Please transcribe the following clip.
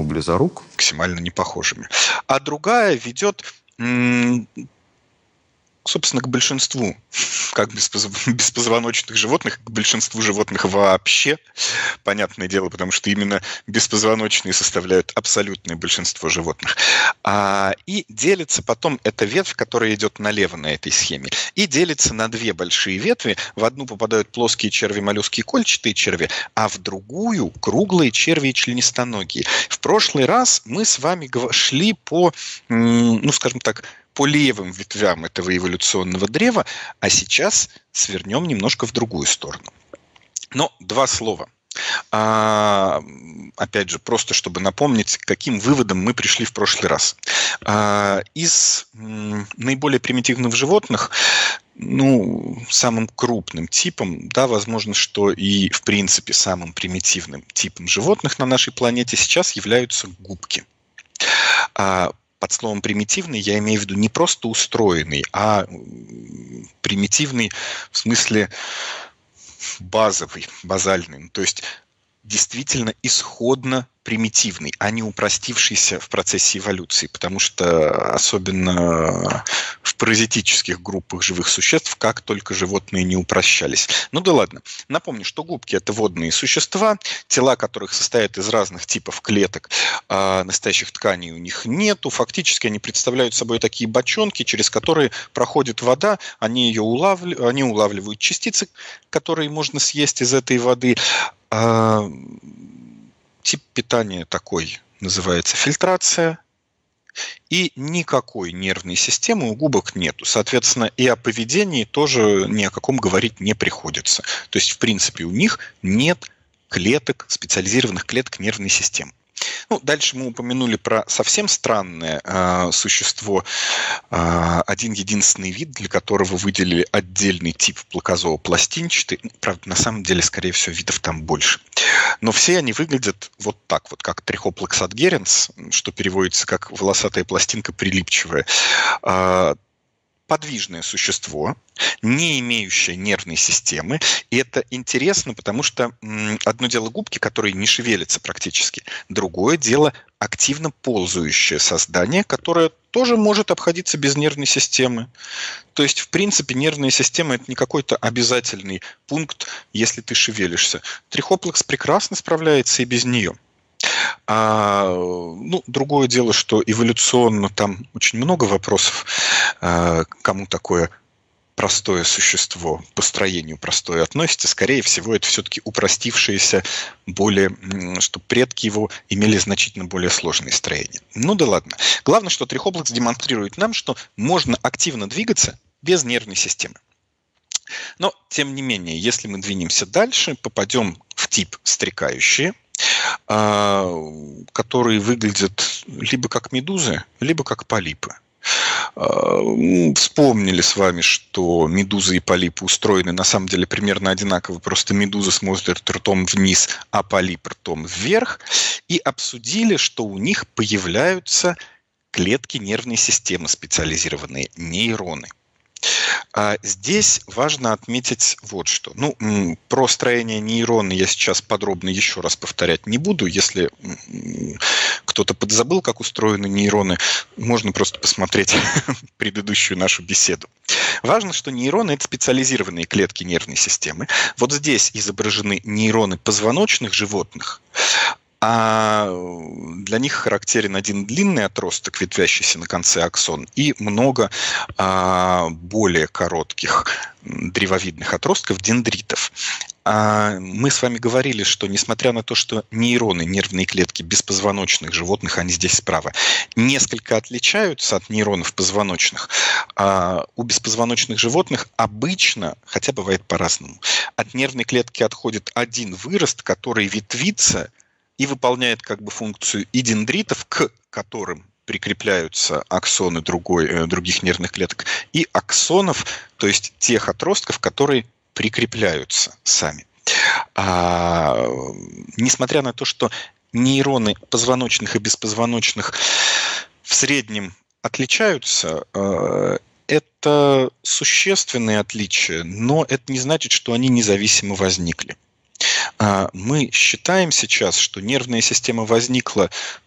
близорук. Максимально непохожими. А другая ведет, собственно, к большинству, как беспозвоночных животных, к большинству животных вообще, понятное дело, потому что именно беспозвоночные составляют абсолютное большинство животных. И делится потом эта ветвь, которая идет налево на этой схеме, и делится на две большие ветви. В одну попадают плоские черви, моллюски и кольчатые черви, а в другую круглые черви и членистоногие. В прошлый раз мы с вами шли по, скажем так, по левым ветвям этого эволюционного древа, а сейчас свернем немножко в другую сторону. Но два слова. Опять же, просто чтобы напомнить, к каким выводам мы пришли в прошлый раз. Из наиболее примитивных животных, самым крупным типом, да, возможно, что и в принципе самым примитивным типом животных на нашей планете сейчас являются губки. Под словом «примитивный» я имею в виду не просто устроенный, а примитивный в смысле базовый, базальный. То есть действительно исходно примитивный, а не упростившийся в процессе эволюции, потому что особенно в паразитических группах живых существ как только животные не упрощались. Ну да ладно. Напомню, что губки – это водные существа, тела которых состоят из разных типов клеток, а настоящих тканей у них нету. Фактически они представляют собой такие бочонки, через которые проходит вода, они улавливают частицы, которые можно съесть из этой воды. Тип питания такой называется фильтрация. И никакой нервной системы у губок нету. Соответственно, и о поведении тоже ни о каком говорить не приходится. То есть, в принципе, у них нет клеток, специализированных клеток нервной системы. Дальше мы упомянули про совсем странное существо, один единственный вид, для которого выделили отдельный тип плакозоо-пластинчатый. Правда, на самом деле, скорее всего, видов там больше. Но все они выглядят вот так вот, как Trichoplax adgerens, что переводится как волосатая пластинка прилипчивая. Подвижное существо, не имеющее нервной системы. И это интересно, потому что одно дело губки, которые не шевелятся практически, другое дело активно ползающее создание, которое тоже может обходиться без нервной системы. То есть, в принципе, нервная система – это не какой-то обязательный пункт, если ты шевелишься. Трихоплакс прекрасно справляется и без нее. Другое дело, что эволюционно там очень много вопросов, кому такое простое существо по строению простое относится. Скорее всего, это все-таки упростившееся, что предки его имели значительно более сложные строения. Да ладно. Главное, что Трихоплакс демонстрирует нам, что можно активно двигаться без нервной системы. Но, тем не менее, если мы двинемся дальше, попадем в тип стрекающие, которые выглядят либо как медузы, либо как полипы. Вспомнили с вами, что медузы и полипы устроены на самом деле примерно одинаково, просто медуза смотрит ртом вниз, а полип ртом вверх, и обсудили, что у них появляются клетки нервной системы, специализированные нейроны. Здесь важно отметить вот что. Про строение нейрона я сейчас подробно еще раз повторять не буду. Если кто-то подзабыл, как устроены нейроны, можно просто посмотреть предыдущую нашу беседу. Важно, что нейроны – это специализированные клетки нервной системы. Вот здесь изображены нейроны позвоночных животных, а для них характерен один длинный отросток, ветвящийся на конце аксон, и много более коротких древовидных отростков, дендритов. Мы с вами говорили, что несмотря на то, что нейроны, нервные клетки беспозвоночных животных, они здесь справа, несколько отличаются от нейронов позвоночных, у беспозвоночных животных обычно, хотя бывает по-разному, от нервной клетки отходит один вырост, который ветвится и выполняет функцию и дендритов, к которым прикрепляются аксоны других нервных клеток, и аксонов, то есть тех отростков, которые прикрепляются сами. Несмотря на то, что нейроны позвоночных и беспозвоночных в среднем отличаются, это существенные отличия, но это не значит, что они независимо возникли. Мы считаем сейчас, что нервная система возникла